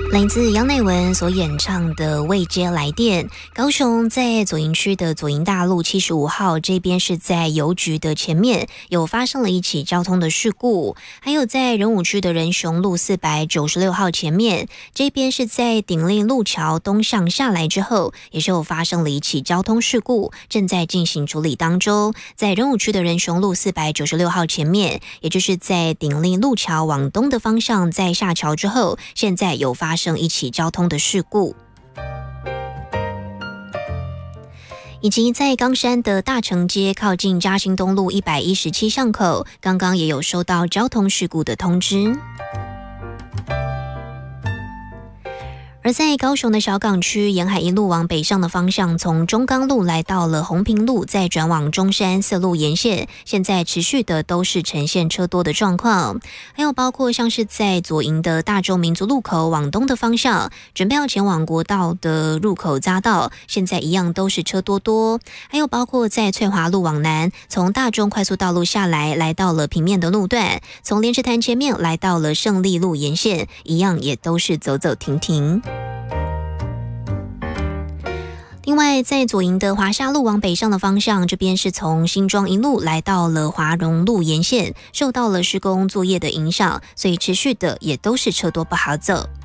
来自杨乃文所演唱的《未接来电》。高雄在左营区的左营大路75号这边是在邮局的前面有发生了一起交通的事故，还有在仁武区的仁雄路496号前面这边是在鼎立路桥东上下来之后也是有发生了一起交通事故，正在进行处理当中。在仁武区的仁雄路496号前面，也就是在鼎立路桥往东的方向，在下桥之后现在有发生一起交通的事故。以及在冈山的大成街靠近嘉兴东路117巷口，刚刚也有收到交通事故的通知。而在高雄的小港区，沿海一路往北上的方向，从中钢路来到了红屏路，再转往中山四路沿线，现在持续的都是呈现车多的状况。还有包括像是在左营的大洲民族路口往东的方向，准备要前往国道的入口匝道，现在一样都是车多。还有包括在翠华路往南，从大中快速道路下来，来到了平面的路段，从莲池潭前面来到了胜利路沿线，一样也都是走走停停。另外，在左营的华夏路往北上的方向，这边是从新庄一路来到了华荣路沿线，受到了施工作业的影响，所以持续的也都是车多不好走。